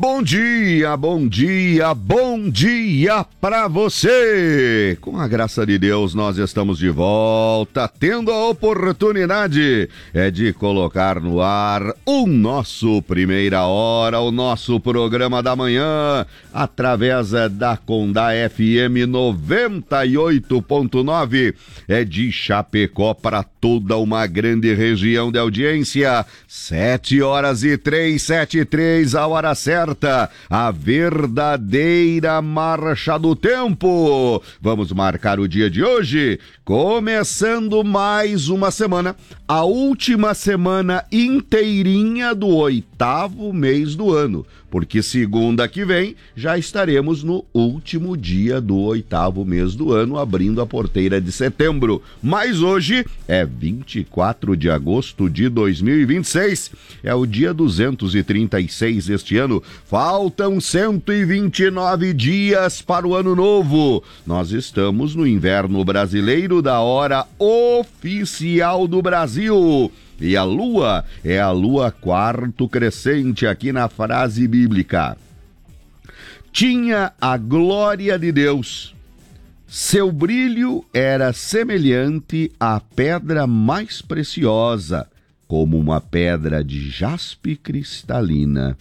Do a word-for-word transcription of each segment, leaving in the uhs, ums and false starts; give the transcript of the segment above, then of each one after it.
Bom dia, bom dia, bom dia pra você! Com a graça de Deus, nós estamos de volta, tendo a oportunidade é de colocar no ar o nosso Primeira Hora, o nosso programa da manhã, através da Condá F M noventa e oito ponto nove, é de Chapecó para toda uma grande região de audiência. Sete horas e três, sete e três, a hora certa. A verdadeira marcha do tempo. Vamos marcar o dia de hoje, começando mais uma semana, a última semana inteirinha do oitavo mês do ano, porque segunda que vem já estaremos no último dia do oitavo mês do ano, abrindo a porteira de setembro. Mas hoje é vinte e quatro de agosto de dois mil e vinte e seis, é o dia duzentos e trinta e seis deste ano. Faltam cento e vinte e nove dias para o ano novo. Nós estamos no inverno brasileiro da hora oficial do Brasil. E a lua é a lua quarto crescente aqui na frase bíblica. Tinha a glória de Deus. Seu brilho era semelhante à pedra mais preciosa, como uma pedra de jaspe cristalina.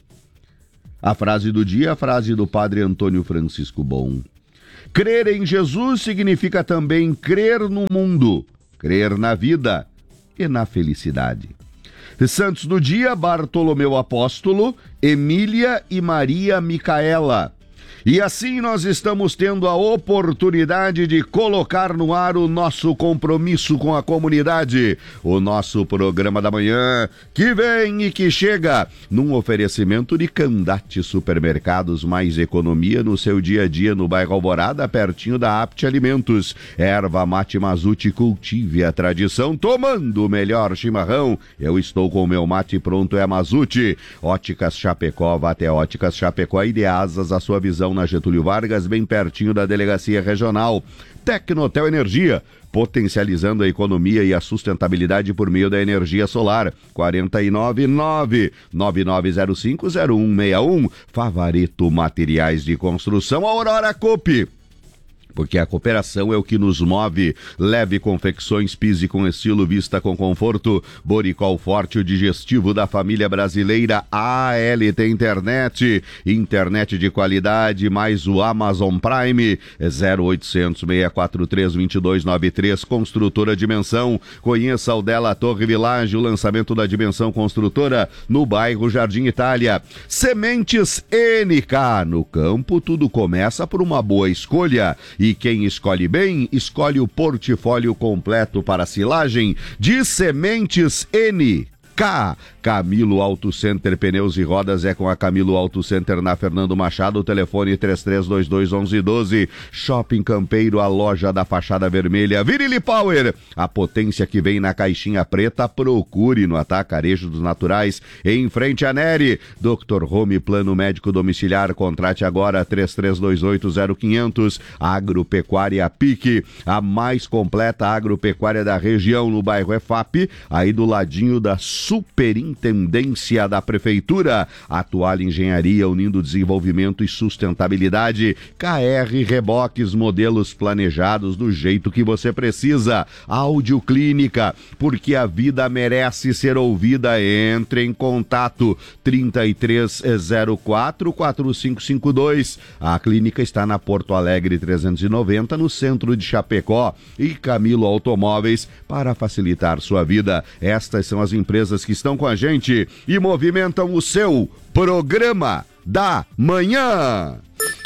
A frase do dia, a frase do padre Antônio Francisco Bom. Crer em Jesus significa também crer no mundo, crer na vida e na felicidade. Santos do dia, Bartolomeu Apóstolo, Emília e Maria Micaela. E assim nós estamos tendo a oportunidade de colocar no ar o nosso compromisso com a comunidade, o nosso programa da manhã, que vem e que chega num oferecimento de Candate Supermercados, mais economia no seu dia a dia no bairro Alvorada, pertinho da Apte Alimentos. Erva Mate Mazute, cultive a tradição, tomando o melhor chimarrão. Eu estou com o meu mate pronto, é Mazute. Óticas Chapecó, vá até Óticas Chapecó e dê asas à sua visão na Getúlio Vargas, bem pertinho da Delegacia Regional. Tecnotel Energia, potencializando a economia e a sustentabilidade por meio da energia solar. quatro nove nove, nove nove zero cinco, zero um seis um. Favareto Materiais de Construção, Aurora Coop. Porque a cooperação é o que nos move. Leve confecções, pise com estilo, vista com conforto. Boricol Forte, o digestivo da família brasileira. A L T Internet, internet de qualidade, mais o Amazon Prime. zero oitocentos, seis quatro três, dois dois nove três. Construtora Dimensão. Conheça o dela Torre Village, o lançamento da Dimensão Construtora no bairro Jardim Itália. Sementes N K. No campo, tudo começa por uma boa escolha. E quem escolhe bem, escolhe o portfólio completo para silagem de Sementes N K. Camilo Auto Center, pneus e rodas é com a Camilo Auto Center na Fernando Machado, telefone três três dois dois, onze doze. Shopping Campeiro, a loja da fachada vermelha. Virilli Power, a potência que vem na caixinha preta, procure no Atacarejo dos Naturais, em frente à Neri. doutor Home, plano médico domiciliar, contrate agora três três dois oito, zero quinhentos. Agropecuária Pique, a mais completa agropecuária da região, no bairro E F A P, aí do ladinho da Superintendência da Prefeitura. Atual Engenharia, unindo desenvolvimento e sustentabilidade. K R Reboques, modelos planejados do jeito que você precisa. Áudio Clínica, porque a vida merece ser ouvida. Entre em contato trinta e três zero quatro, quatro cinco cinco dois. A clínica está na Porto Alegre trezentos e noventa, no centro de Chapecó. E Camilo Automóveis, para facilitar sua vida. Estas são as empresas que estão com a gente e movimentam o seu programa da manhã.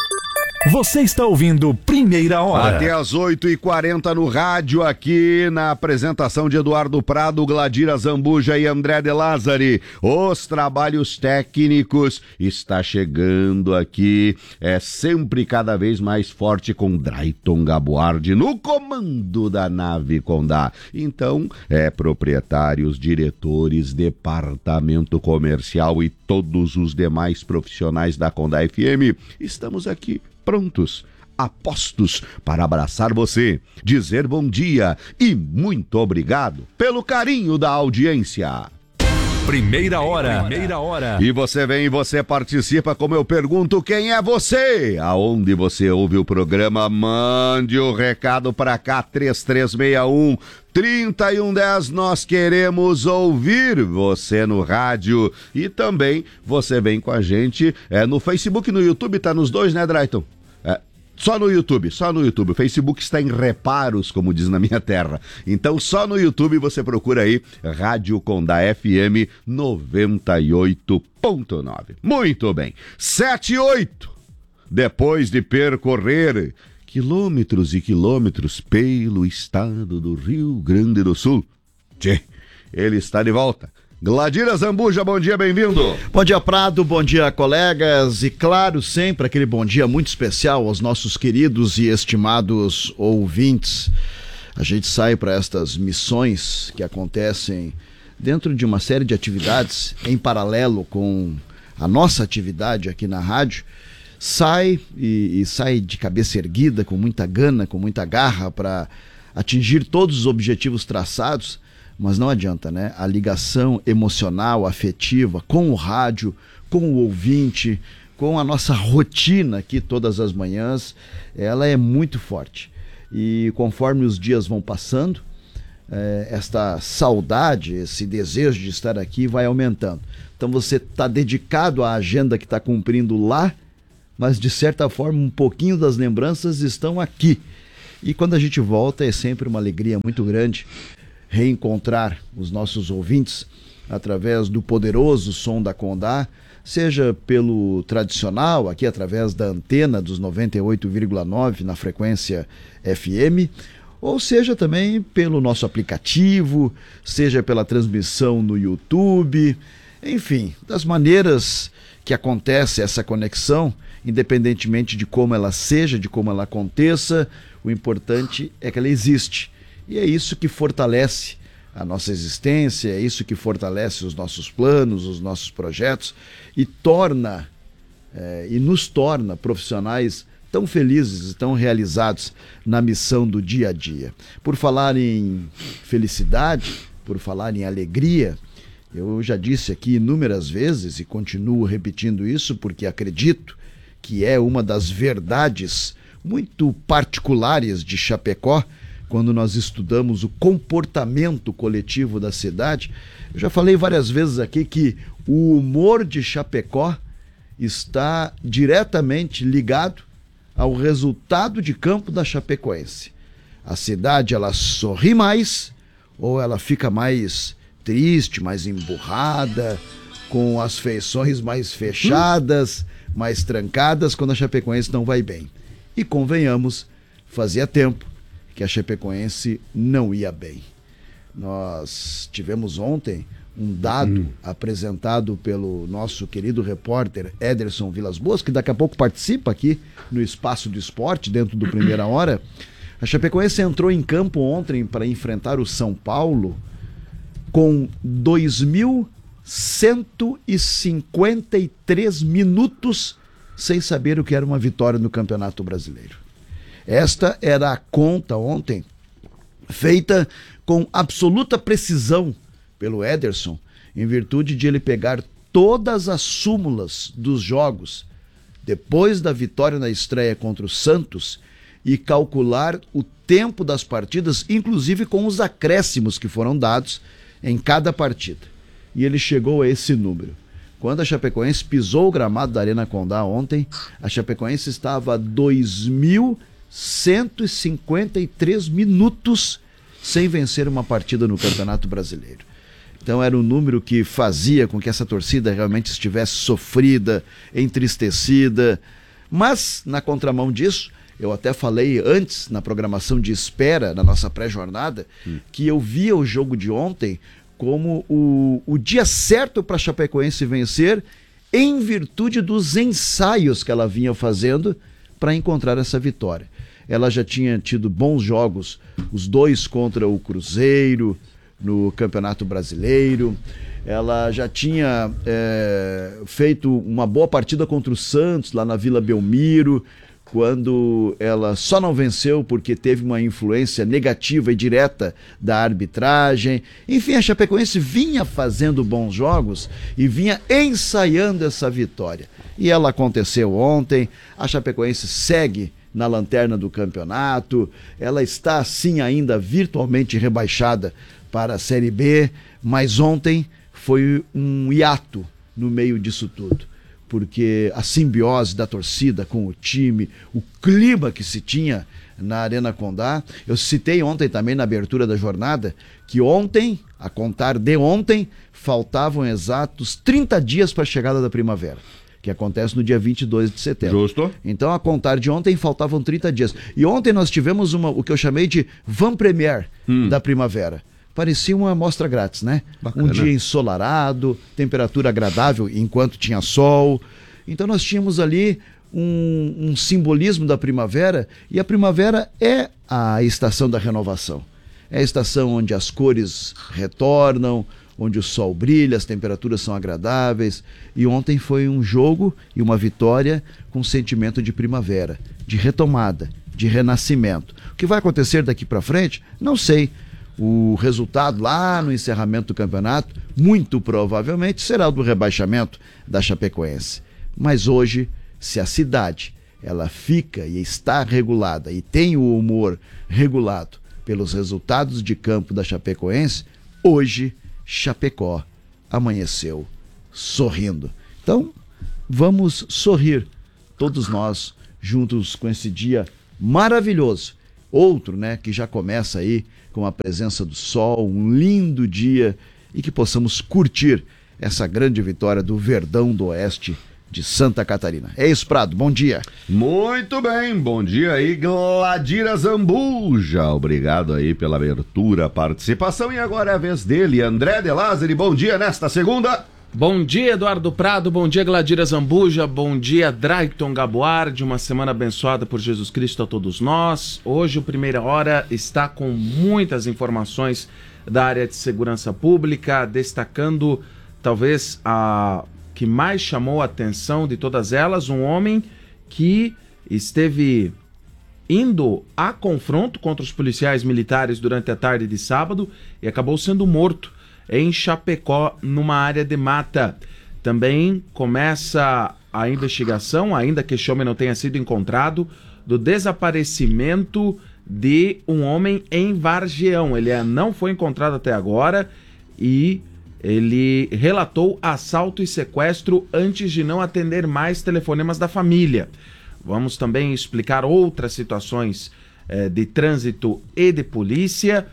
Você está ouvindo Primeira Hora. Até às oito e quarenta no rádio, aqui na apresentação de Eduardo Prado, Gladira Zambuja e André de Lázari. Os trabalhos técnicos está chegando aqui, é sempre cada vez mais forte, com Drayton Gabuardi no comando da nave Condá. Então, é proprietários, diretores, departamento comercial e todos os demais profissionais da Condá F M, estamos aqui prontos, apostos para abraçar você, dizer bom dia e muito obrigado pelo carinho da audiência. Primeira hora. Primeira hora. E você vem e você participa, como eu pergunto, quem é você? Aonde você ouve o programa? Mande o recado para cá, três três seis um, três um um zero. Nós queremos ouvir você no rádio. E também você vem com a gente é, no Facebook e no YouTube, tá nos dois, né, Drayton? É. Só no YouTube, só no YouTube. O Facebook está em reparos, como diz na minha terra. Então, só no YouTube você procura aí Rádio Condá F M noventa e oito ponto nove. Muito bem. sete e oito. Depois de percorrer quilômetros e quilômetros pelo estado do Rio Grande do Sul, tchê, ele está de volta. Gladira Zambuja, bom dia, bem-vindo. Bom dia, Prado, bom dia, colegas, e claro, sempre aquele bom dia muito especial aos nossos queridos e estimados ouvintes. A gente sai para estas missões que acontecem dentro de uma série de atividades em paralelo com a nossa atividade aqui na rádio, sai e, e sai de cabeça erguida, com muita gana, com muita garra para atingir todos os objetivos traçados. Mas não adianta, né? A ligação emocional, afetiva com o rádio, com o ouvinte, com a nossa rotina aqui todas as manhãs, ela é muito forte. E conforme os dias vão passando, é, esta saudade, esse desejo de estar aqui vai aumentando. Então você está dedicado à agenda que está cumprindo lá, mas de certa forma um pouquinho das lembranças estão aqui. E quando a gente volta é sempre uma alegria muito grande reencontrar os nossos ouvintes através do poderoso som da Condá, seja pelo tradicional, aqui através da antena dos noventa e oito vírgula nove na frequência F M, ou seja também pelo nosso aplicativo, seja pela transmissão no YouTube, enfim, das maneiras que acontece essa conexão, independentemente de como ela seja, de como ela aconteça, o importante é que ela existe. E é isso que fortalece a nossa existência, é isso que fortalece os nossos planos, os nossos projetos e torna, é, e nos torna profissionais tão felizes e tão realizados na missão do dia a dia. Por falar em felicidade, por falar em alegria, eu já disse aqui inúmeras vezes e continuo repetindo isso porque acredito que é uma das verdades muito particulares de Chapecó, quando nós estudamos o comportamento coletivo da cidade. Eu já falei várias vezes aqui que o humor de Chapecó está diretamente ligado ao resultado de campo da Chapecoense. A cidade, ela sorri mais ou ela fica mais triste, mais emburrada, com as feições mais fechadas, mais trancadas, quando a Chapecoense não vai bem. E convenhamos, fazia tempo que a Chapecoense não ia bem. Nós tivemos ontem um dado hum. apresentado pelo nosso querido repórter Ederson Vilas Boas, que daqui a pouco participa aqui no Espaço do Esporte, dentro do Primeira Hora. A Chapecoense entrou em campo ontem para enfrentar o São Paulo com dois mil cento e cinquenta e três minutos sem saber o que era uma vitória no Campeonato Brasileiro. Esta era a conta ontem, feita com absoluta precisão pelo Ederson, em virtude de ele pegar todas as súmulas dos jogos depois da vitória na estreia contra o Santos e calcular o tempo das partidas, inclusive com os acréscimos que foram dados em cada partida. E ele chegou a esse número. Quando a Chapecoense pisou o gramado da Arena Condá ontem, a Chapecoense estava a dois mil cento e cinquenta e três minutos sem vencer uma partida no Campeonato Brasileiro. Então era um número que fazia com que essa torcida realmente estivesse sofrida, entristecida. Mas, na contramão disso, eu até falei antes, na programação de espera, na nossa pré-jornada, hum. que eu via o jogo de ontem como o, o dia certo para a Chapecoense vencer, em virtude dos ensaios que ela vinha fazendo para encontrar essa vitória. Ela já tinha tido bons jogos, os dois contra o Cruzeiro no Campeonato Brasileiro, ela já tinha é, feito uma boa partida contra o Santos lá na Vila Belmiro, quando ela só não venceu porque teve uma influência negativa e direta da arbitragem. Enfim, a Chapecoense vinha fazendo bons jogos e vinha ensaiando essa vitória. E ela aconteceu ontem. A Chapecoense segue na lanterna do campeonato. Ela está, sim, ainda virtualmente rebaixada para a Série B, mas ontem foi um hiato no meio disso tudo, porque a simbiose da torcida com o time, o clima que se tinha na Arena Condá. Eu citei ontem também na abertura da jornada que ontem, a contar de ontem, faltavam exatos trinta dias para a chegada da primavera, que acontece no dia vinte e dois de setembro. Justo. Então, a contar de ontem, faltavam trinta dias. E ontem nós tivemos uma, o que eu chamei de Van Premier hum. da primavera. Parecia uma amostra grátis, né? Bacana. Um dia ensolarado, temperatura agradável enquanto tinha sol. Então nós tínhamos ali um, um simbolismo da primavera, e a primavera é a estação da renovação. É a estação onde as cores retornam, onde o sol brilha, as temperaturas são agradáveis. E ontem foi um jogo e uma vitória com sentimento de primavera, de retomada, de renascimento. O que vai acontecer daqui para frente, não sei. O resultado lá no encerramento do campeonato, muito provavelmente, será o do rebaixamento da Chapecoense. Mas hoje, se a cidade ela fica e está regulada e tem o humor regulado pelos resultados de campo da Chapecoense, hoje Chapecó amanheceu sorrindo. Então, vamos sorrir todos nós juntos com esse dia maravilhoso. Outro, né, que já começa aí com a presença do sol, um lindo dia, e que possamos curtir essa grande vitória do Verdão do Oeste de Santa Catarina. É isso, Prado, bom dia. Muito bem, bom dia aí, Gladira Zambuja. Obrigado aí pela abertura, participação, e agora é a vez dele, André de Lázari. Bom dia nesta segunda. Bom dia, Eduardo Prado, bom dia, Gladira Zambuja, bom dia, Drayton Gaboardi, uma semana abençoada por Jesus Cristo a todos nós. Hoje o Primeira Hora está com muitas informações da área de segurança pública, destacando talvez a que mais chamou a atenção de todas elas, um homem que esteve indo a confronto contra os policiais militares durante a tarde de sábado e acabou sendo morto em Chapecó, numa área de mata. Também começa a investigação, ainda que esse homem não tenha sido encontrado, do desaparecimento de um homem em Vargeão. Ele não foi encontrado até agora e ele relatou assalto e sequestro antes de não atender mais telefonemas da família. Vamos também explicar outras situações eh, de trânsito e de polícia,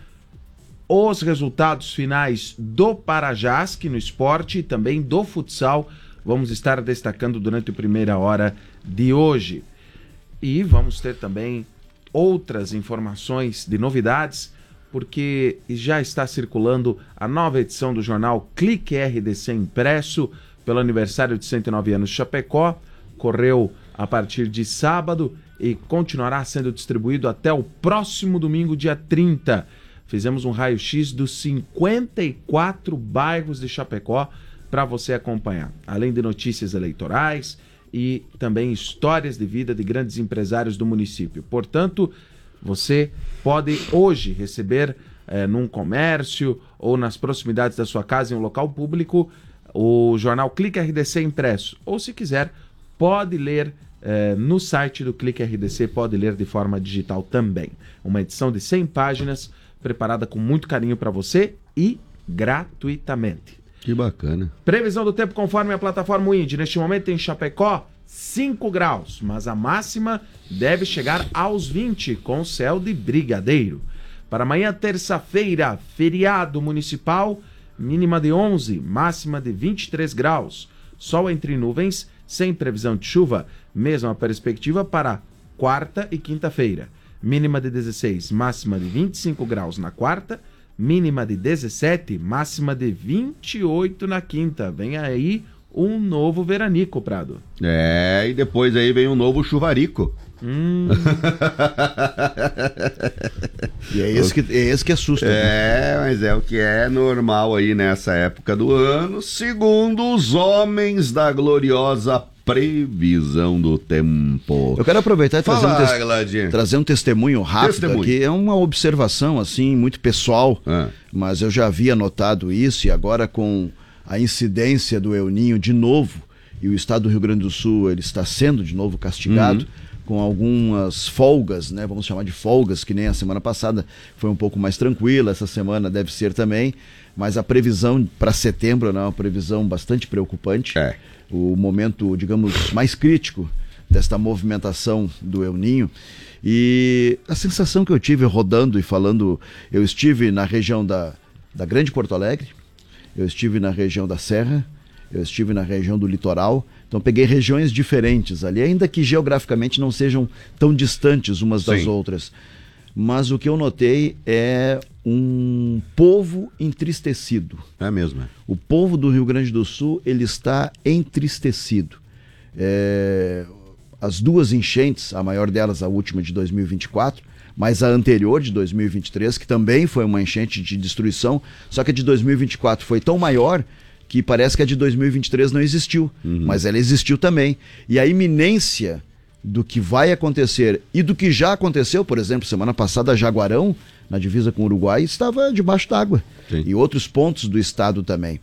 os resultados finais do Parajasc no esporte e também do futsal. Vamos estar destacando durante a Primeira Hora de hoje. E vamos ter também outras informações de novidades, porque já está circulando a nova edição do jornal Clique R D C impresso pelo aniversário de cento e nove anos de Chapecó. Correu a partir de sábado e continuará sendo distribuído até o próximo domingo, dia trinta. Fizemos um raio-x dos cinquenta e quatro bairros de Chapecó para você acompanhar, além de notícias eleitorais e também histórias de vida de grandes empresários do município. Portanto, você pode hoje receber eh, num comércio ou nas proximidades da sua casa, em um local público, o jornal Clique R D C impresso. Ou, se quiser, pode ler eh, no site do Clique R D C, pode ler de forma digital também. Uma edição de cem páginas, preparada com muito carinho para você e gratuitamente. Que bacana. Previsão do tempo conforme a plataforma Wind. Neste momento em Chapecó, cinco graus, mas a máxima deve chegar aos vinte, com céu de brigadeiro. Para amanhã, terça-feira, feriado municipal, mínima de onze, máxima de vinte e três graus. Sol entre nuvens, sem previsão de chuva. Mesma perspectiva para quarta e quinta-feira. Mínima de dezesseis, máxima de vinte e cinco graus na quarta, mínima de dezessete, máxima de vinte e oito na quinta. Vem aí um novo veranico, Prado. É, e depois aí vem um novo chuvarico. Hum. E é esse, que, é esse que assusta. É, mas é o que é normal aí nessa época do ano, segundo os homens da gloriosa previsão do tempo. Eu quero aproveitar e trazer, Fala, um, tes... Gladinho. trazer um testemunho rápido Testemunho. aqui. É uma observação, assim, muito pessoal, Ah. mas eu já havia notado isso e agora com a incidência do El Niño de novo, e o estado do Rio Grande do Sul ele está sendo de novo castigado, uhum. com algumas folgas, né? Vamos chamar de folgas, que nem a semana passada foi um pouco mais tranquila, essa semana deve ser também, mas a previsão para setembro é uma previsão bastante preocupante. É. O momento, digamos, mais crítico desta movimentação do El Niño. E a sensação que eu tive rodando e falando, eu estive na região da, da Grande Porto Alegre, eu estive na região da Serra, eu estive na região do litoral, então peguei regiões diferentes ali, ainda que geograficamente não sejam tão distantes umas das Sim. outras. Mas o que eu notei é um povo entristecido. É mesmo. É. O povo do Rio Grande do Sul, ele está entristecido. É... As duas enchentes, a maior delas a última de dois mil e vinte e quatro, mas a anterior de dois mil e vinte e três, que também foi uma enchente de destruição, só que a de dois mil e vinte e quatro foi tão maior que parece que a de dois mil e vinte e três não existiu, uhum. mas ela existiu também. E a iminência do que vai acontecer e do que já aconteceu, por exemplo, semana passada, Jaguarão, na divisa com o Uruguai, estava debaixo d'água. Sim. E outros pontos do estado também.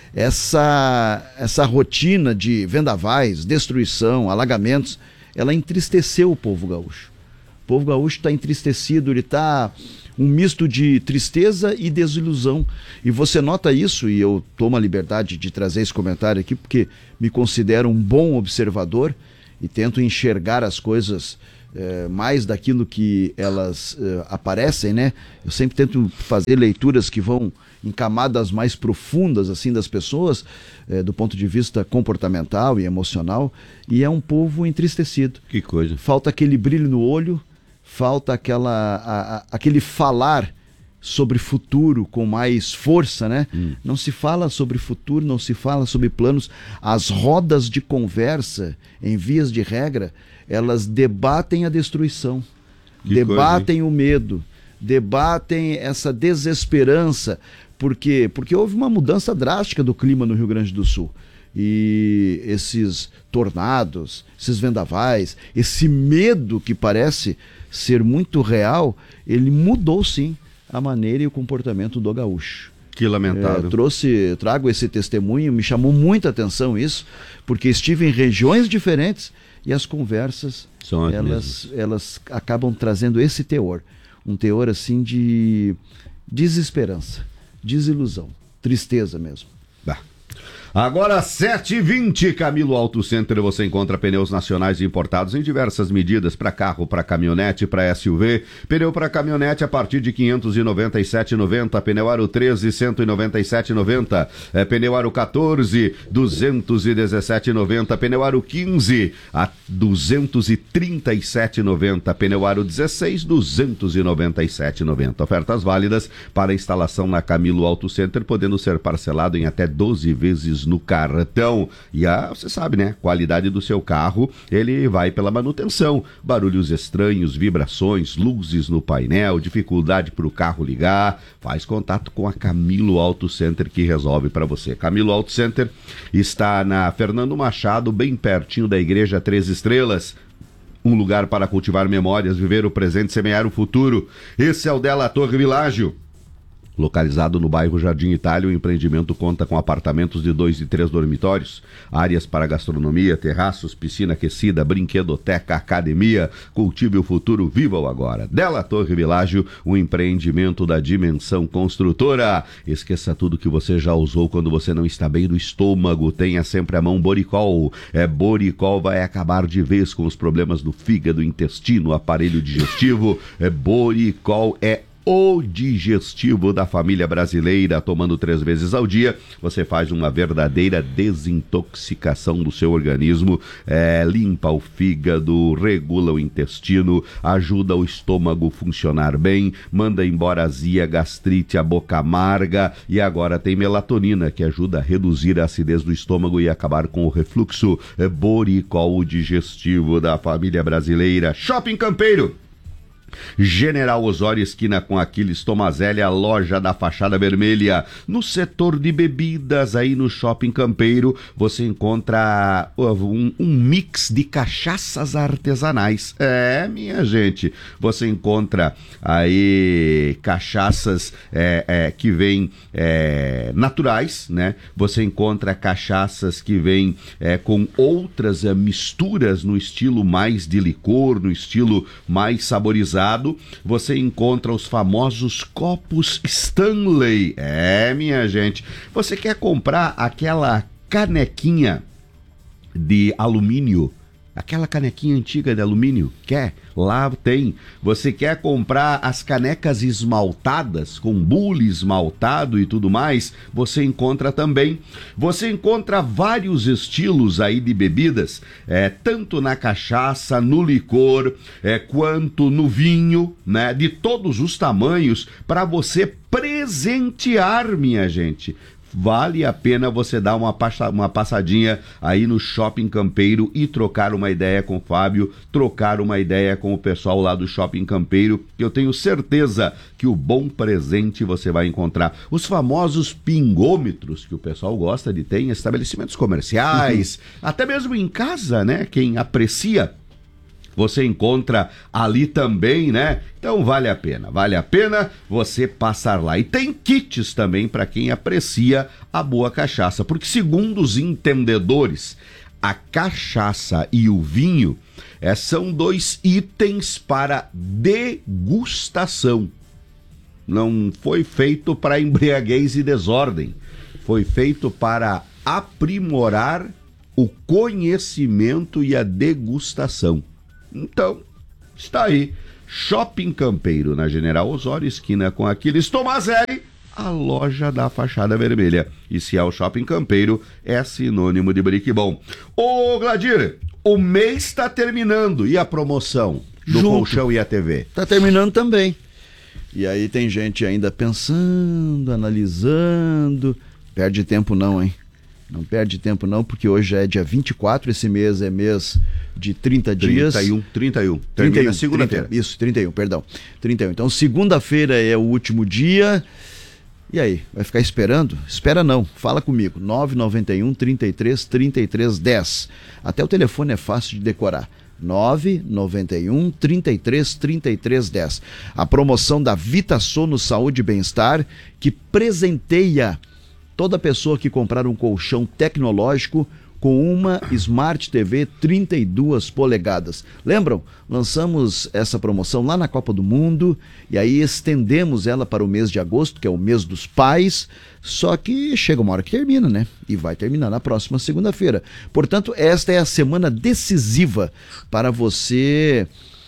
Essa, essa rotina de vendavais, destruição, alagamentos, ela entristeceu o povo gaúcho. O povo gaúcho está entristecido, ele está um misto de tristeza e desilusão. E você nota isso, e eu tomo a liberdade de trazer esse comentário aqui, porque me considero um bom observador e tento enxergar as coisas é, mais daquilo que elas é, aparecem, né? Eu sempre tento fazer leituras que vão em camadas mais profundas assim das pessoas, é, do ponto de vista comportamental e emocional, e é um povo entristecido. Que coisa. Falta aquele brilho no olho, falta aquela, a, a, aquele falar sobre futuro com mais força, né? Hum. Não se fala sobre futuro, não se fala sobre planos. As rodas de conversa, em vias de regra, elas debatem a destruição, que debatem coisa, o medo, debatem essa desesperança. Por quê? Porque houve uma mudança drástica do clima no Rio Grande do Sul. E esses tornados, esses vendavais, esse medo que parece ser muito real, ele mudou sim a maneira e o comportamento do gaúcho. Que lamentável. É, trouxe, trago esse testemunho, me chamou muita atenção isso, porque estive em regiões diferentes e as conversas, São as elas, elas acabam trazendo esse teor, um teor assim de desesperança, desilusão, tristeza mesmo. Bah. Agora sete e vinte, Camilo Auto Center, você encontra pneus nacionais importados em diversas medidas para carro, para caminhonete, para S U V. Pneu para caminhonete a partir de quinhentos e noventa e sete reais e noventa centavos, pneu aro treze, cento e noventa e sete reais e noventa centavos, é, pneu aro quatorze, duzentos e dezessete reais e noventa centavos, pneu aro quinze a duzentos e trinta e sete reais e noventa centavos, pneu aro dezesseis, duzentos e noventa e sete reais e noventa centavos. Ofertas válidas para instalação na Camilo Auto Center, podendo ser parcelado em até doze vezes no cartão. E a, você sabe, né? Qualidade do seu carro, ele vai pela manutenção. Barulhos estranhos, vibrações, luzes no painel, dificuldade para o carro ligar. Faz contato com a Camilo Auto Center que resolve para você. Camilo Auto Center está na Fernando Machado, bem pertinho da Igreja Três Estrelas. Um lugar para cultivar memórias, viver o presente, semear o futuro. Esse é o Della Torre Világio. Localizado no bairro Jardim Itália, o empreendimento conta com apartamentos de dois e três dormitórios, áreas para gastronomia, terraços, piscina aquecida, brinquedoteca, academia. Cultive o futuro, viva-o agora. Della Torre Világio, um empreendimento da Dimensão Construtora. Esqueça tudo que você já usou quando você não está bem do estômago. Tenha sempre a mão Boricol. É, Boricol vai acabar de vez com os problemas do fígado, intestino, aparelho digestivo. É, Boricol é o digestivo da família brasileira. Tomando três vezes ao dia, você faz uma verdadeira desintoxicação do seu organismo, é, limpa o fígado, regula o intestino, ajuda o estômago a funcionar bem, manda embora a azia, gastrite, a boca amarga, e agora tem melatonina, que ajuda a reduzir a acidez do estômago e acabar com o refluxo. É Boricol, o digestivo da família brasileira. Shopping Campeiro, General Osório, esquina com Aquiles Tomazelli, a loja da fachada vermelha. No setor de bebidas, aí no Shopping Campeiro, você encontra um, um mix de cachaças artesanais. É, minha gente, você encontra aí cachaças é, é, que vêm é, naturais, né? Você encontra cachaças que vêm é, com outras é, misturas no estilo mais de licor, no estilo mais saborizado. Você encontra os famosos copos Stanley. É, minha gente, você quer comprar aquela canequinha de alumínio? Aquela canequinha antiga de alumínio? Quer? Lá tem. Você quer comprar as canecas esmaltadas, com bule esmaltado e tudo mais? Você encontra também. Você encontra vários estilos aí de bebidas, é, tanto na cachaça, no licor, é, quanto no vinho, né? De todos os tamanhos, para você presentear, minha gente. Vale a pena você dar uma, passa, uma passadinha aí no Shopping Campeiro e trocar uma ideia com o Fábio, trocar uma ideia com o pessoal lá do Shopping Campeiro, que eu tenho certeza que o bom presente você vai encontrar. Os famosos pingômetros que o pessoal gosta de ter em estabelecimentos comerciais, uhum. até mesmo em casa, né? Quem aprecia, você encontra ali também, né? Então vale a pena, vale a pena você passar lá. E tem kits também para quem aprecia a boa cachaça, porque segundo os entendedores, a cachaça e o vinho é, são dois itens para degustação. Não foi feito para embriaguez e desordem, foi feito para aprimorar o conhecimento e a degustação. Então, está aí, Shopping Campeiro, na General Osório, esquina com Aquiles Tomazelli, a loja da fachada vermelha. E se é o Shopping Campeiro, é sinônimo de brique bom. Ô, Gladir, o mês está terminando, e a promoção do Junto. colchão e a T V? Está terminando também. E aí tem gente ainda pensando, analisando. Perde tempo não, hein? Não perde tempo não, porque hoje é dia vinte e quatro, esse mês é mês de trinta dias. trinta e um, trinta e um. Termina segunda-feira. Isso, trinta e um, perdão. trinta e um. Então, segunda-feira é o último dia. E aí, vai ficar esperando? Espera não, fala comigo. nove nove um, trinta e três, trinta e três, dez. Até o telefone é fácil de decorar. nove nove um, trinta e três, trinta e três, dez. A promoção da VitaSono Saúde e Bem-Estar, que presenteia toda pessoa que comprar um colchão tecnológico com uma Smart T V trinta e duas polegadas. Lembram? Lançamos essa promoção lá na Copa do Mundo e aí estendemos ela para o mês de agosto, que é o mês dos pais, só que chega uma hora que termina, né? E vai terminar na próxima segunda-feira. Portanto, esta é a semana decisiva para você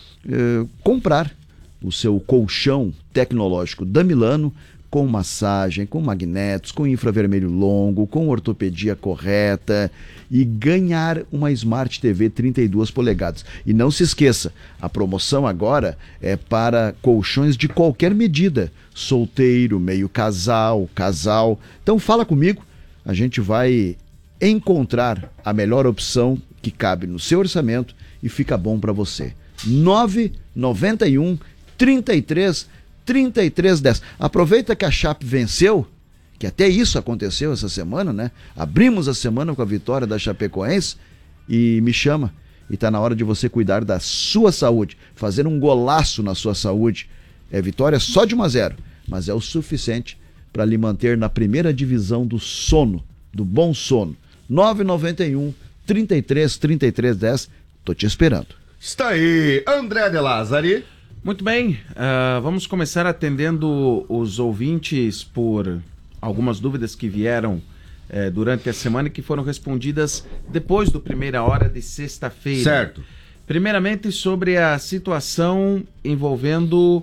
eh, comprar o seu colchão tecnológico da Milano, com massagem, com magnetos, com infravermelho longo, com ortopedia correta e ganhar uma Smart T V trinta e duas polegadas. E não se esqueça, a promoção agora é para colchões de qualquer medida, solteiro, meio casal, casal. Então fala comigo, a gente vai encontrar a melhor opção que cabe no seu orçamento e fica bom para você. nove nove um, trinta e três, trinta e três, dez. Aproveita que a Chape venceu, que até isso aconteceu essa semana, né? Abrimos a semana com a vitória da Chapecoense e me chama. E tá na hora de você cuidar da sua saúde, fazer um golaço na sua saúde. É vitória só de um a zero, mas é o suficiente para lhe manter na primeira divisão do sono, do bom sono. nove nove um, trinta e três, trinta e três, dez. Tô te esperando. Está aí, André de Lázari. Muito bem, uh, vamos começar atendendo os ouvintes por algumas dúvidas que vieram uh, durante a semana e que foram respondidas depois do Primeira Hora de sexta-feira. Certo. Primeiramente sobre a situação envolvendo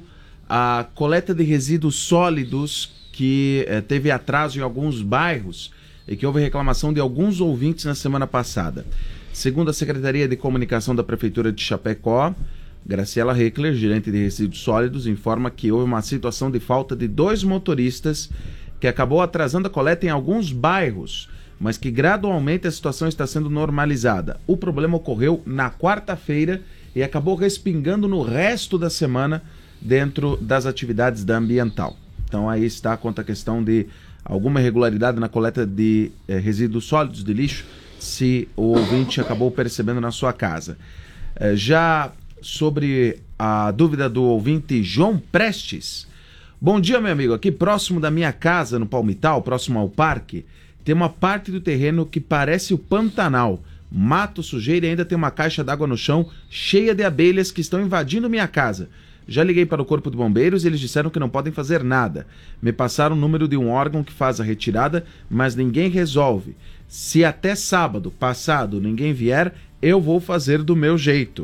a coleta de resíduos sólidos que uh, teve atraso em alguns bairros e que houve reclamação de alguns ouvintes na semana passada. Segundo a Secretaria de Comunicação da Prefeitura de Chapecó, Graciela Heckler, gerente de resíduos sólidos, informa que houve uma situação de falta de dois motoristas que acabou atrasando a coleta em alguns bairros, mas que gradualmente a situação está sendo normalizada. O problema ocorreu na quarta-feira e acabou respingando no resto da semana dentro das atividades da ambiental. Então aí está quanto à questão de alguma irregularidade na coleta de eh, resíduos sólidos de lixo, se o ouvinte acabou percebendo na sua casa. Eh, já sobre a dúvida do ouvinte João Prestes. Bom dia, meu amigo. Aqui próximo da minha casa, no Palmital, próximo ao parque, tem uma parte do terreno que parece o Pantanal. Mato, sujeira e ainda tem uma caixa d'água no chão cheia de abelhas que estão invadindo minha casa. Já liguei para o Corpo de Bombeiros e eles disseram que não podem fazer nada. Me passaram o número de um órgão que faz a retirada, mas ninguém resolve. Se até sábado passado ninguém vier, eu vou fazer do meu jeito.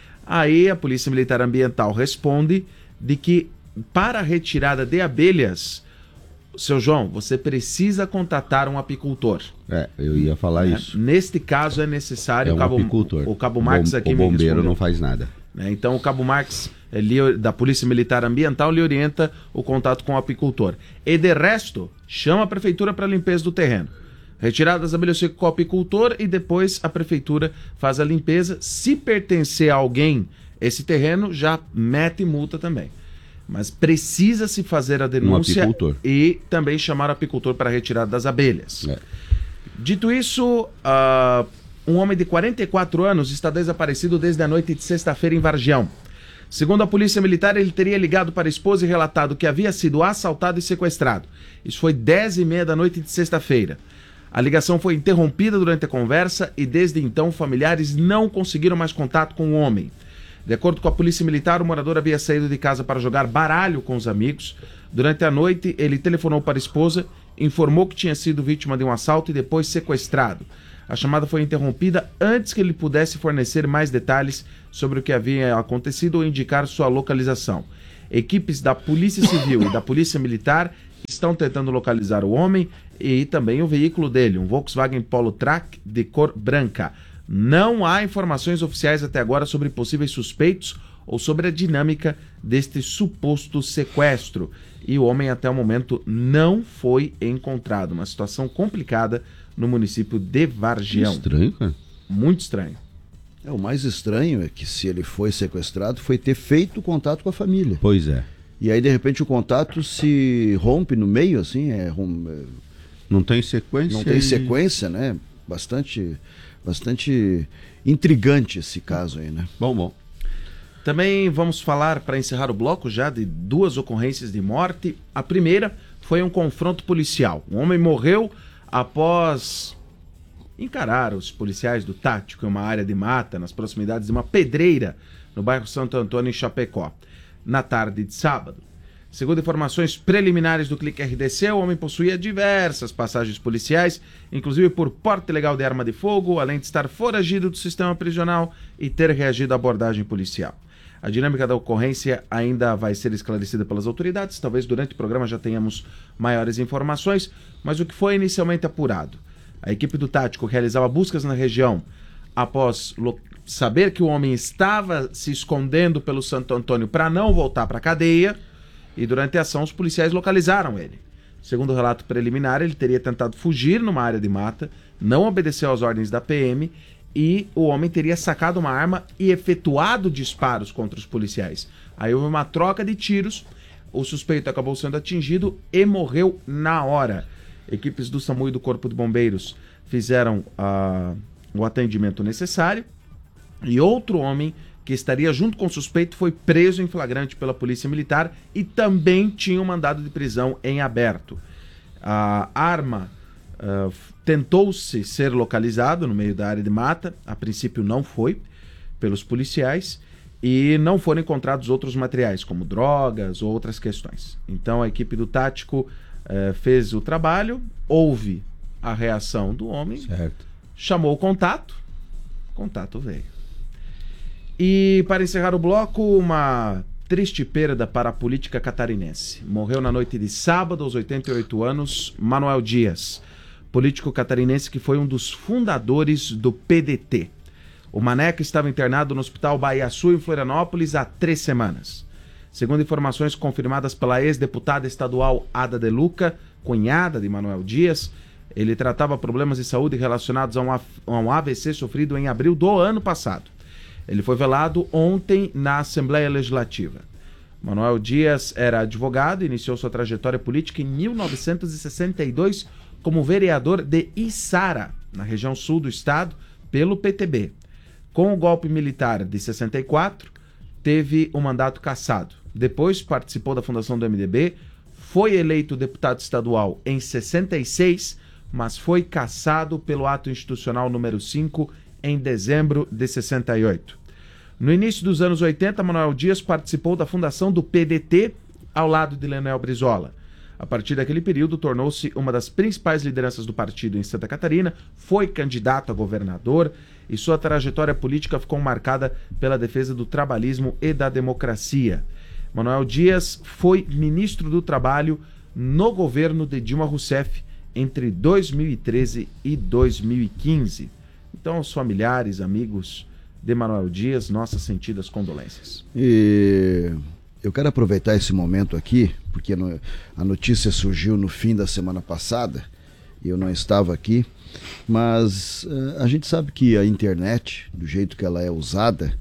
Aí a Polícia Militar Ambiental responde de que para a retirada de abelhas, seu João, você precisa contatar um apicultor. É, eu ia falar né? isso. Neste caso é necessário... É um o Cabo, apicultor. O Cabo Marques aqui o me bombeiro respondeu. não faz nada. Né? Então o Cabo Marques, ele, da Polícia Militar Ambiental, lhe orienta o contato com o apicultor. E de resto, chama a prefeitura para a limpeza do terreno. Retirada das abelhas fica com o apicultor e depois a prefeitura faz a limpeza. Se pertencer a alguém esse terreno, já mete multa também. Mas precisa se fazer a denúncia um e também chamar o apicultor para a retirada das abelhas. É. Dito isso, uh, um homem de quarenta e quatro anos está desaparecido desde a noite de sexta-feira em Vargião. Segundo a Polícia Militar, ele teria ligado para a esposa e relatado que havia sido assaltado e sequestrado. Isso foi dez e meia da noite de sexta-feira. A ligação foi interrompida durante a conversa e desde então familiares não conseguiram mais contato com o homem. De acordo com a Polícia Militar, o morador havia saído de casa para jogar baralho com os amigos. Durante a noite, ele telefonou para a esposa, informou que tinha sido vítima de um assalto e depois sequestrado. A chamada foi interrompida antes que ele pudesse fornecer mais detalhes sobre o que havia acontecido ou indicar sua localização. Equipes da Polícia Civil e da Polícia Militar estão tentando localizar o homem e também o veículo dele, um Volkswagen Polo Track de cor branca. Não há informações oficiais até agora sobre possíveis suspeitos ou sobre a dinâmica deste suposto sequestro. E o homem até o momento não foi encontrado. Uma situação complicada no município de Vargião. Estranho, cara. Muito estranho. É, o mais estranho é que se ele foi sequestrado foi ter feito contato com a família. Pois é. E aí de repente o contato se rompe no meio, assim, é, rom... Não tem sequência. não tem e... sequência, né? Bastante... Bastante intrigante esse caso aí, né? Bom, bom. Também vamos falar, para encerrar o bloco, já de duas ocorrências de morte. A primeira foi um confronto policial. Um homem morreu após encarar os policiais do Tático em uma área de mata, nas proximidades de uma pedreira, no bairro Santo Antônio, em Chapecó, na tarde de sábado. Segundo informações preliminares do Clique R D C, o homem possuía diversas passagens policiais, inclusive por porte ilegal de arma de fogo, além de estar foragido do sistema prisional e ter reagido à abordagem policial. A dinâmica da ocorrência ainda vai ser esclarecida pelas autoridades, talvez durante o programa já tenhamos maiores informações, mas o que foi inicialmente apurado? A equipe do Tático realizava buscas na região após saber que o homem estava se escondendo pelo Santo Antônio para não voltar para a cadeia. E durante a ação, os policiais localizaram ele. Segundo o relato preliminar, ele teria tentado fugir numa área de mata, não obedeceu às ordens da P M e o homem teria sacado uma arma e efetuado disparos contra os policiais. Aí houve uma troca de tiros, o suspeito acabou sendo atingido e morreu na hora. Equipes do SAMU e do Corpo de Bombeiros fizeram uh, o atendimento necessário e outro homem que estaria junto com o suspeito foi preso em flagrante pela Polícia Militar e também tinha um mandado de prisão em aberto. A arma uh, tentou-se ser localizado no meio da área de mata, a princípio não foi, pelos policiais, e não foram encontrados outros materiais, como drogas ou outras questões. Então a equipe do Tático uh, fez o trabalho, houve a reação do homem, certo. Chamou o contato, o contato veio. E para encerrar o bloco, uma triste perda para a política catarinense. Morreu na noite de sábado, aos oitenta e oito anos, Manuel Dias, político catarinense que foi um dos fundadores do P D T. O Maneca estava internado no Hospital Bahia Sul, em Florianópolis, há três semanas. Segundo informações confirmadas pela ex-deputada estadual Ada De Luca, cunhada de Manuel Dias, ele tratava problemas de saúde relacionados a um A V C sofrido em abril do ano passado. Ele foi velado ontem na Assembleia Legislativa. Manuel Dias era advogado e iniciou sua trajetória política em mil novecentos e sessenta e dois como vereador de Içara, na região sul do estado, pelo P T B. Com o golpe militar de sessenta e quatro, teve o mandato cassado. Depois participou da fundação do M D B, foi eleito deputado estadual em sessenta e seis, mas foi cassado pelo ato institucional número cinco em dezembro de sessenta e oito. No início dos anos oitenta, Manuel Dias participou da fundação do P D T ao lado de Leonel Brizola. A partir daquele período, tornou-se uma das principais lideranças do partido em Santa Catarina, foi candidato a governador e sua trajetória política ficou marcada pela defesa do trabalhismo e da democracia. Manuel Dias foi ministro do Trabalho no governo de Dilma Rousseff entre dois mil e treze e dois mil e quinze. Então, aos familiares, amigos de Manuel Dias, nossas sentidas condolências. E eu quero aproveitar esse momento aqui, porque no, a notícia surgiu no fim da semana passada, e eu não estava aqui, mas uh, a gente sabe que a internet, do jeito que ela é usada,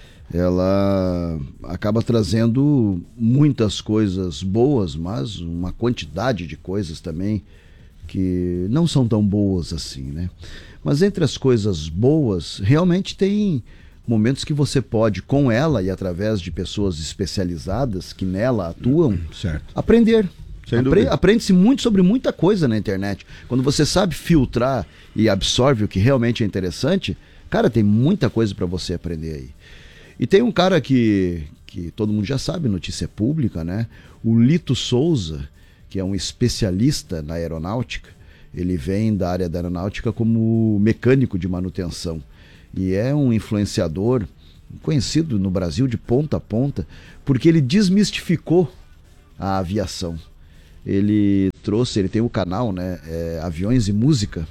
ela acaba trazendo muitas coisas boas, mas uma quantidade de coisas também que não são tão boas assim, né? Mas entre as coisas boas, realmente tem momentos que você pode, com ela e através de pessoas especializadas que nela atuam, certo. aprender. Sem Apre- dúvida. Aprende-se muito sobre muita coisa na internet. Quando você sabe filtrar e absorve o que realmente é interessante, cara, tem muita coisa para você aprender aí. E tem um cara que, que todo mundo já sabe, notícia pública, né? O Lito Souza, que é um especialista na aeronáutica. Ele vem da área da aeronáutica como mecânico de manutenção. E é um influenciador conhecido no Brasil de ponta a ponta, porque ele desmistificou a aviação. Ele trouxe, ele tem o canal, né, é, Aviões e Música,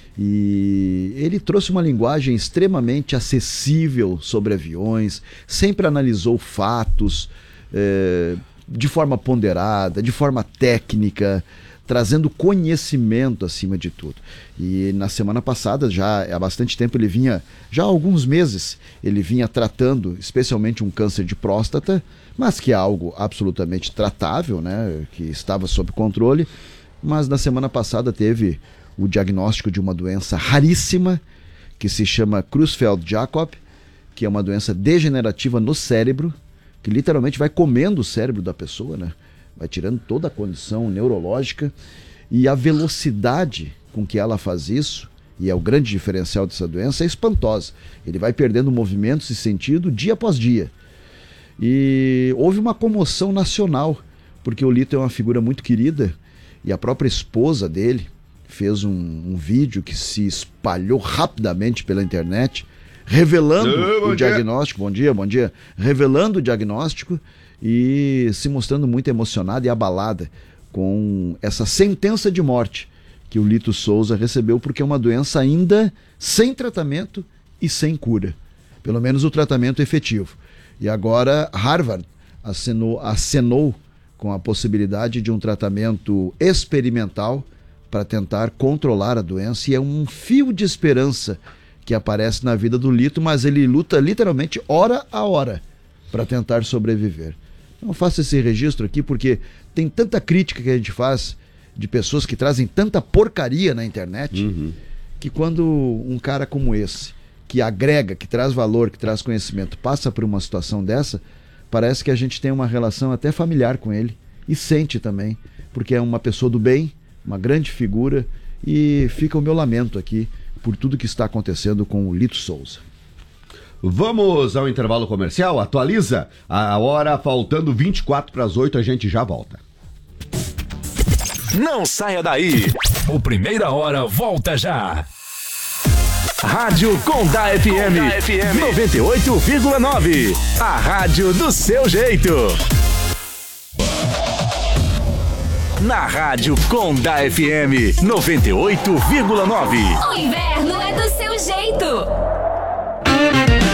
e ele trouxe uma linguagem extremamente acessível sobre aviões, sempre analisou fatos é, de forma ponderada, de forma técnica, trazendo conhecimento acima de tudo. E na semana passada, já há bastante tempo, ele vinha, já há alguns meses, ele vinha tratando especialmente um câncer de próstata, mas que é algo absolutamente tratável, né, que estava sob controle, mas na semana passada teve o diagnóstico de uma doença raríssima, que se chama Creutzfeldt-Jakob, que é uma doença degenerativa no cérebro, que literalmente vai comendo o cérebro da pessoa, né? Vai tirando toda a condição neurológica, e a velocidade com que ela faz isso, e é o grande diferencial dessa doença, é espantosa. Ele vai perdendo movimentos e sentido dia após dia. E houve uma comoção nacional, porque o Lito é uma figura muito querida, e a própria esposa dele fez um, um vídeo que se espalhou rapidamente pela internet, revelando Ô, o diagnóstico, bom dia, bom dia, revelando o diagnóstico e se mostrando muito emocionada e abalada com essa sentença de morte que o Lito Souza recebeu, porque é uma doença ainda sem tratamento e sem cura, pelo menos o tratamento efetivo. E agora Harvard acenou, acenou com a possibilidade de um tratamento experimental para tentar controlar a doença, e é um fio de esperança que aparece na vida do Lito, mas ele luta literalmente hora a hora para tentar sobreviver. Então faço esse registro aqui porque tem tanta crítica que a gente faz de pessoas que trazem tanta porcaria na internet, uhum. que quando um cara como esse, que agrega, que traz valor, que traz conhecimento, passa por uma situação dessa, parece que a gente tem uma relação até familiar com ele, e sente também, porque é uma pessoa do bem, uma grande figura, e fica o meu lamento aqui por tudo que está acontecendo com o Lito Souza. Vamos ao intervalo comercial, atualiza a hora, faltando vinte e quatro para as oito, a gente já volta. Não saia daí, o Primeira Hora volta já. Rádio Condá F M, F M noventa e oito vírgula nove, a rádio do seu jeito. Na Rádio Condá F M noventa e oito vírgula nove. O inverno é do seu jeito.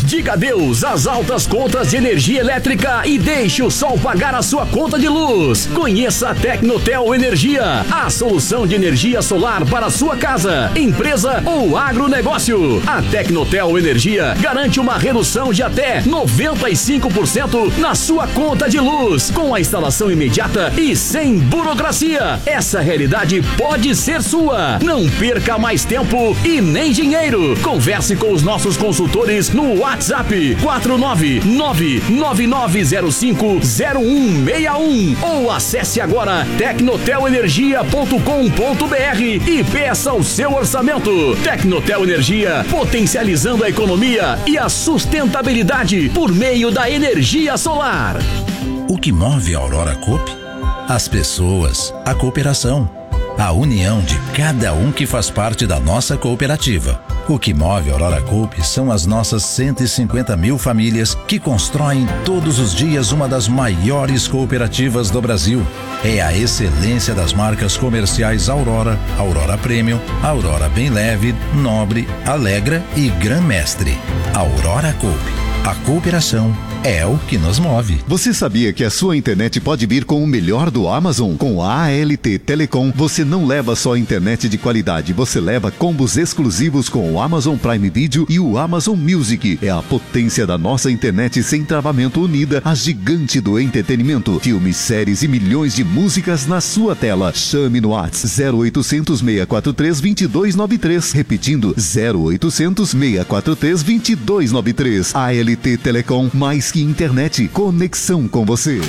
Diga adeus às altas contas de energia elétrica e deixe o sol pagar a sua conta de luz. Conheça a Tecnotel Energia, a solução de energia solar para a sua casa, empresa ou agronegócio. A Tecnotel Energia garante uma redução de até noventa e cinco por cento na sua conta de luz, com a instalação imediata e sem burocracia. Essa realidade pode ser sua. Não perca mais tempo e nem dinheiro. Converse com os nossos consultores no WhatsApp quatro nove nove nove nove zero cinco zero um seis um ou acesse agora tecnotel energia ponto com ponto br e peça o seu orçamento. Tecnotel Energia, potencializando a economia e a sustentabilidade por meio da energia solar. O que move a Aurora Coop? As pessoas, a cooperação, a união de cada um que faz parte da nossa cooperativa. O que move a Aurora Coop são as nossas cento e cinquenta mil famílias que constroem todos os dias uma das maiores cooperativas do Brasil. É a excelência das marcas comerciais Aurora, Aurora Premium, Aurora Bem Leve, Nobre, Alegra e Gran Mestre. Aurora Coop. A cooperação é o que nos move. Você sabia que a sua internet pode vir com o melhor do Amazon? Com a A L T Telecom, você não leva só internet de qualidade, você leva combos exclusivos com o Amazon Prime Video e o Amazon Music. É a potência da nossa internet sem travamento unida à gigante do entretenimento. Filmes, séries e milhões de músicas na sua tela. Chame no WhatsApp zero oitocentos, seis quatro três, dois dois nove três. Repetindo, zero oitocentos, seis quatro três, dois dois nove três. A L T Telecom, mais que internet, conexão com você.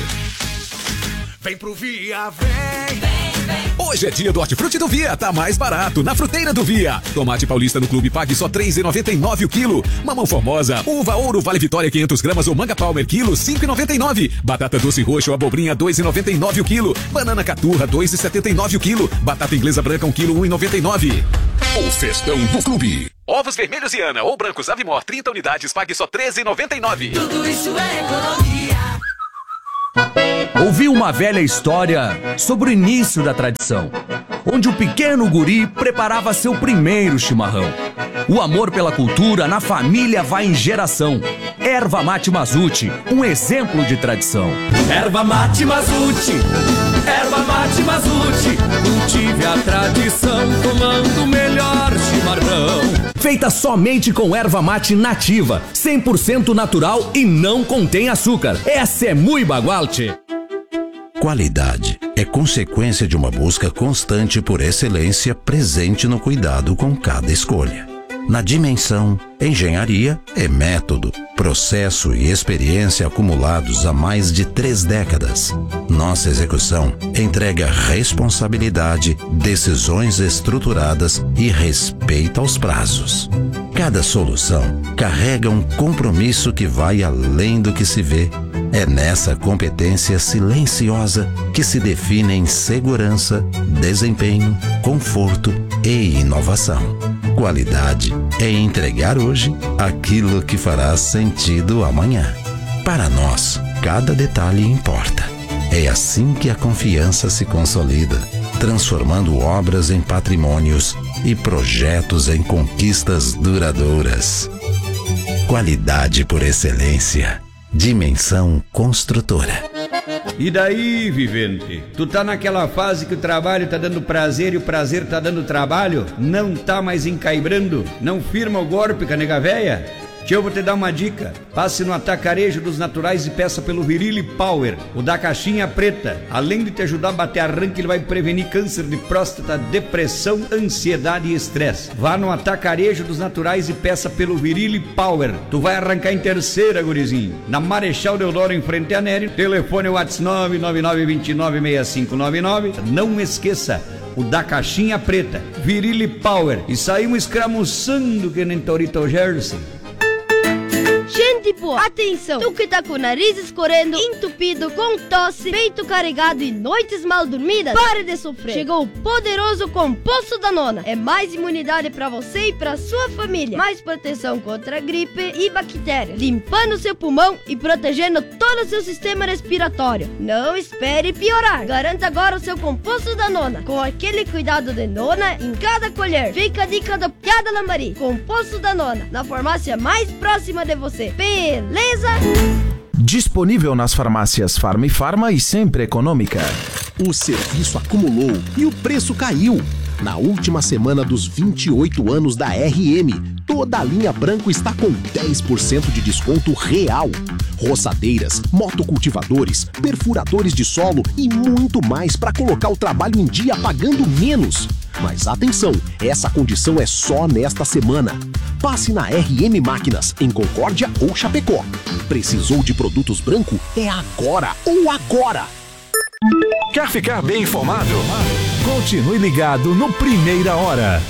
Vem pro Via, vem, vem, vem. Hoje é dia do Hortifruti do Via, tá mais barato, na fruteira do Via. Tomate paulista no Clube pague só três reais e noventa e nove centavos o quilo. Mamão Formosa, uva ouro Vale Vitória quinhentas gramas ou manga Palmer quilo, cinco reais e noventa e nove centavos. Batata doce roxa ou abobrinha, dois reais e noventa e nove centavos o quilo. Banana caturra, dois reais e setenta e nove centavos o quilo. Batata inglesa branca, um quilo, um real e noventa e nove centavos. O festão do Clube. Ovos vermelhos e Ana ou brancos Avimor, trinta unidades, pague só treze reais e noventa e nove centavos. Tudo isso é economia. Ouvi uma velha história sobre o início da tradição, onde o pequeno guri preparava seu primeiro chimarrão. O amor pela cultura na família vai em geração. Erva Mate Mazuti, um exemplo de tradição. Erva Mate Mazuti, Erva Mate Mazuti, cultive a tradição tomando o melhor chimarrão. Feita somente com erva mate nativa, cem por cento natural e não contém açúcar. Essa é muito bagualte. Qualidade é consequência de uma busca constante por excelência presente no cuidado com cada escolha. Na dimensão, engenharia é método, processo e experiência acumulados há mais de três décadas. Nossa execução entrega responsabilidade, decisões estruturadas e respeito aos prazos. Cada solução carrega um compromisso que vai além do que se vê. É nessa competência silenciosa que se definem segurança, desempenho, conforto e inovação. Qualidade é entregar hoje aquilo que fará sentido amanhã. Para nós, cada detalhe importa. É assim que a confiança se consolida, transformando obras em patrimônios e projetos em conquistas duradouras. Qualidade por excelência. Dimensão Construtora. E daí, vivente? Tu tá naquela fase que o trabalho tá dando prazer e o prazer tá dando trabalho? Não tá mais encaibrando? Não firma o golpe, canega véia? Tio, eu vou te dar uma dica. Passe no Atacarejo dos Naturais e peça pelo Virile Power, o da caixinha preta. Além de te ajudar a bater arranque, ele vai prevenir câncer de próstata, depressão, ansiedade e estresse. Vá no Atacarejo dos Naturais e peça pelo Virile Power. Tu vai arrancar em terceira, gurizinho. Na Marechal Deodoro, em frente à Nery. Telefone WhatsApp nove nove nove, dois nove, seis cinco nove nove. Não esqueça, o da caixinha preta, Virile Power. E saímos escramuçando que nem Torito Jersey. Gente tipo, atenção, tu que tá com o nariz escorrendo, entupido, com tosse, peito carregado e noites mal dormidas, pare de sofrer. Chegou o poderoso Composto da Nona. É mais imunidade pra você e pra sua família. Mais proteção contra gripe e bactérias, limpando seu pulmão e protegendo todo o seu sistema respiratório. Não espere piorar. Garanta agora o seu Composto da Nona, com aquele cuidado de nona em cada colher. Fica a dica do Piada Lambari. Composto da Nona, na farmácia mais próxima de você. Beleza? Disponível nas farmácias Farma e Farma e sempre econômica. O serviço acumulou e o preço caiu. Na última semana dos vinte e oito anos da R M, toda a linha branco está com dez por cento de desconto real. Roçadeiras, motocultivadores, perfuradores de solo e muito mais para colocar o trabalho em dia pagando menos. Mas atenção, essa condição é só nesta semana. Passe na R M Máquinas, em Concórdia ou Chapecó. Precisou de produtos branco? É agora ou agora! Quer ficar bem informado? Continue ligado no Primeira Hora.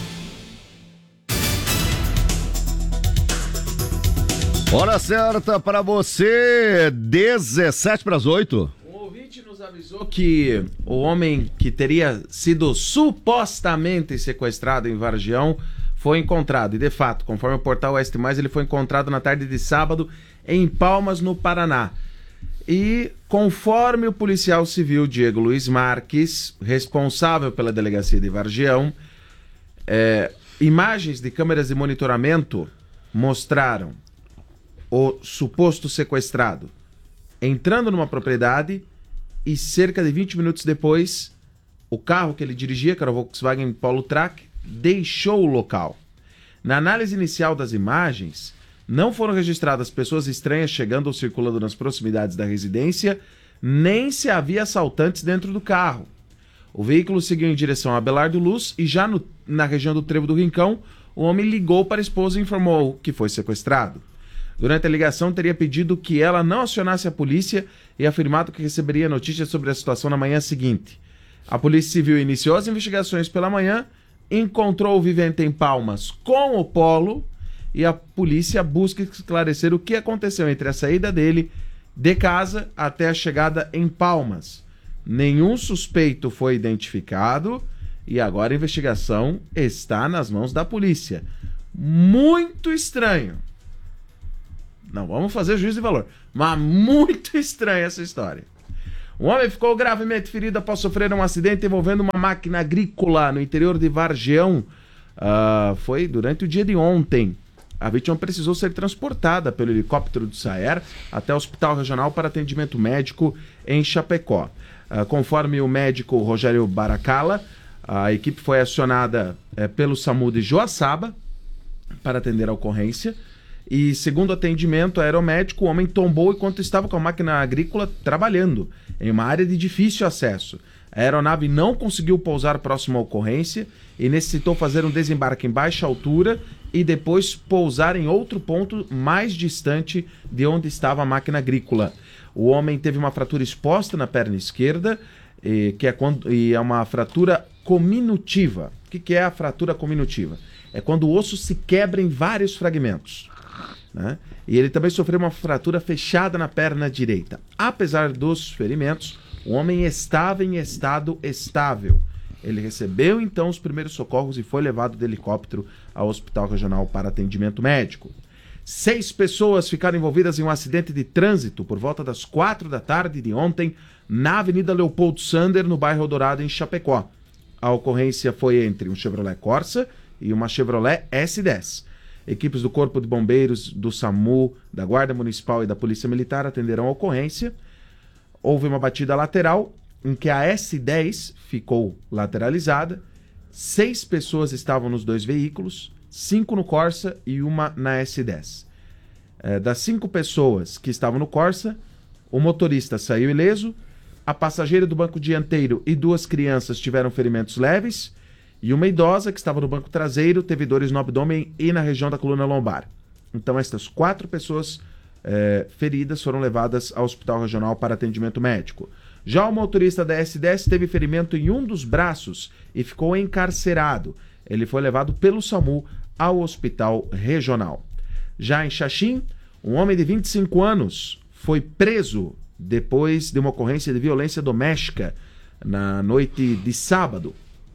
Hora certa para você, dezessete para as oito. O ouvinte nos avisou que o homem que teria sido supostamente sequestrado em Vargião foi encontrado. E de fato, conforme o portal Oeste Mais, ele foi encontrado na tarde de sábado em Palmas, no Paraná. E conforme o policial civil Diego Luiz Marques, responsável pela delegacia de Vargião, é, imagens de câmeras de monitoramento mostraram o suposto sequestrado entrando numa propriedade e cerca de vinte minutos depois, o carro que ele dirigia, que era o Volkswagen Polo Track, deixou o local. Na análise inicial das imagens, não foram registradas pessoas estranhas chegando ou circulando nas proximidades da residência, nem se havia assaltantes dentro do carro. O veículo seguiu em direção a Abelardo Luz e já no, na região do Trevo do Rincão, o homem ligou para a esposa e informou que foi sequestrado. Durante a ligação, teria pedido que ela não acionasse a polícia e afirmado que receberia notícias sobre a situação na manhã seguinte. A Polícia Civil iniciou as investigações pela manhã, encontrou o vivente em Palmas com o Polo e a polícia busca esclarecer o que aconteceu entre a saída dele de casa até a chegada em Palmas. Nenhum suspeito foi identificado e agora a investigação está nas mãos da polícia. Muito estranho. Não vamos fazer juízo de valor, mas muito estranha essa história. Um homem ficou gravemente ferido após sofrer um acidente envolvendo uma máquina agrícola no interior de Vargião. Uh, foi durante o dia de ontem. A vítima precisou ser transportada pelo helicóptero do SAER até o Hospital Regional para atendimento médico em Chapecó. Uh, conforme o médico Rogério Baracala, a equipe foi acionada uh, pelo SAMU de Joaçaba para atender a ocorrência. E segundo o atendimento aeromédico, o homem tombou enquanto estava com a máquina agrícola trabalhando em uma área de difícil acesso. A aeronave não conseguiu pousar próximo à ocorrência e necessitou fazer um desembarque em baixa altura e depois pousar em outro ponto mais distante de onde estava a máquina agrícola. O homem teve uma fratura exposta na perna esquerda, e, que é, quando, e é uma fratura cominutiva. O que, que é a fratura cominutiva? É quando o osso se quebra em vários fragmentos. Né? E ele também sofreu uma fratura fechada na perna direita. Apesar dos ferimentos, o homem estava em estado estável. Ele recebeu então os primeiros socorros e foi levado de helicóptero ao Hospital Regional para atendimento médico. Seis pessoas ficaram envolvidas em um acidente de trânsito por volta das quatro da tarde de ontem na Avenida Leopoldo Sander, no bairro Eldorado, em Chapecó. A ocorrência foi entre um Chevrolet Corsa e uma Chevrolet S dez. Equipes do Corpo de Bombeiros, do SAMU, da Guarda Municipal e da Polícia Militar atenderam a ocorrência. Houve uma batida lateral em que a S dez ficou lateralizada. Seis pessoas estavam nos dois veículos, cinco no Corsa e uma na S dez. É, das cinco pessoas que estavam no Corsa, o motorista saiu ileso, a passageira do banco dianteiro e duas crianças tiveram ferimentos leves, e uma idosa que estava no banco traseiro teve dores no abdômen e na região da coluna lombar. Então estas quatro pessoas é, feridas foram levadas ao Hospital Regional para atendimento médico. Já o motorista da S dez teve ferimento em um dos braços e ficou encarcerado. Ele foi levado pelo SAMU ao Hospital Regional. Já em Xaxim, Um homem de vinte e cinco anos foi preso depois de uma ocorrência de violência doméstica na noite de sábado.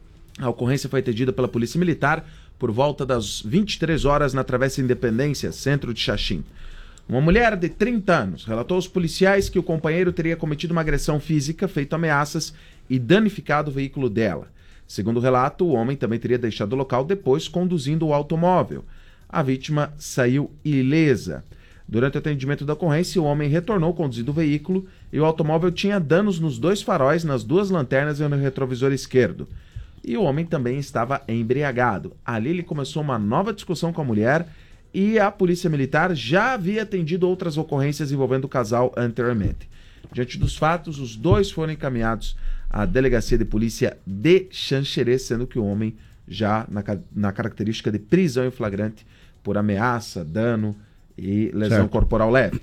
A ocorrência foi atendida pela Polícia Militar por volta das vinte e três horas na Travessa Independência, centro de Xaxim. Uma mulher de trinta anos relatou aos policiais que o companheiro teria cometido uma agressão física, feito ameaças e danificado o veículo dela. Segundo o relato, o homem também teria deixado o local depois conduzindo o automóvel. A vítima saiu ilesa. Durante o atendimento da ocorrência, o homem retornou conduzindo o veículo e o automóvel tinha danos nos dois faróis, nas duas lanternas e no retrovisor esquerdo. E o homem também estava embriagado. Ali ele começou uma nova discussão com a mulher e a Polícia Militar já havia atendido outras ocorrências envolvendo o casal anteriormente. Diante dos fatos, os dois foram encaminhados à Delegacia de Polícia de Xanxerê, sendo que o homem já na, na característica de prisão em flagrante por ameaça, dano e lesão certo. corporal leve.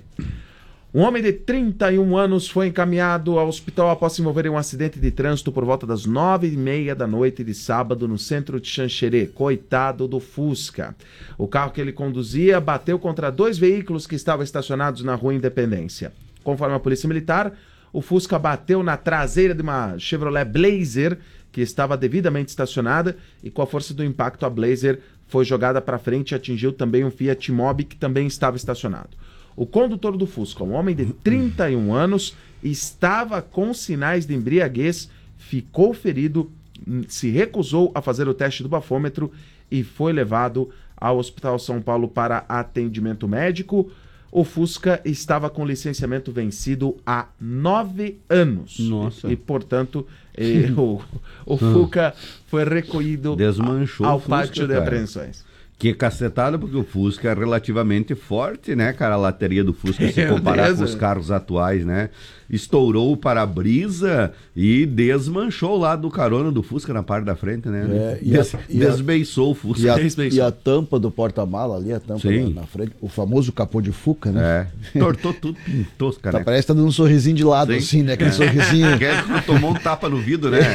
Um homem de trinta e um anos foi encaminhado ao hospital após se envolver em um acidente de trânsito por volta das nove e meia da noite de sábado no centro de Xanxerê. Coitado do Fusca. O carro que ele conduzia bateu contra dois veículos que estavam estacionados na Rua Independência. Conforme a Polícia Militar, o Fusca bateu na traseira de uma Chevrolet Blazer que estava devidamente estacionada e com a força do impacto a Blazer foi jogada para frente e atingiu também um Fiat Mobi que também estava estacionado. O condutor do Fusca, um homem de trinta e um anos, estava com sinais de embriaguez, ficou ferido, se recusou a fazer o teste do bafômetro e foi levado ao Hospital São Paulo para atendimento médico. O Fusca estava com licenciamento vencido há nove anos. Nossa. E, e portanto, eh, o, o Fusca foi recolhido Desmanchou ao Fusca, pátio de cara. apreensões. Que cacetada, porque o Fusca é relativamente forte, né, cara? A lateria do Fusca, se comparar com os carros atuais, né? Estourou o para-brisa e desmanchou o lado do carona do Fusca na parte da frente, né? É, e Des, a, e a, desbeiçou o Fusca. E a, e a tampa do porta-mala ali, a tampa Sim. na, na frente, o famoso capô de Fuca, né? É, tortou tudo, pintou, cara. Tá, parece que tá dando um sorrisinho de lado, Sim. assim, né? Aquele é. sorrisinho. Que tomou um tapa no vidro, né?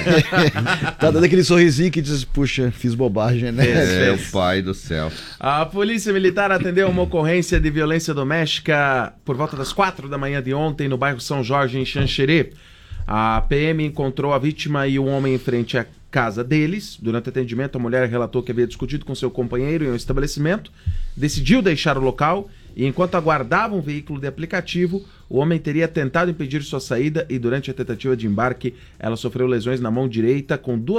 Tá dando aquele sorrisinho que diz, puxa, fiz bobagem, né? É, é o pai do céu. A Polícia Militar atendeu uma ocorrência de violência doméstica por volta das quatro da manhã de ontem no bairro São Jorge, em Xanxerê. A P M encontrou a vítima e o homem em frente à casa deles. Durante o atendimento, a mulher relatou que havia discutido com seu companheiro em um estabelecimento, decidiu deixar o local e, enquanto aguardava um veículo de aplicativo, o homem teria tentado impedir sua saída e, durante a tentativa de embarque, ela sofreu lesões na mão direita com duas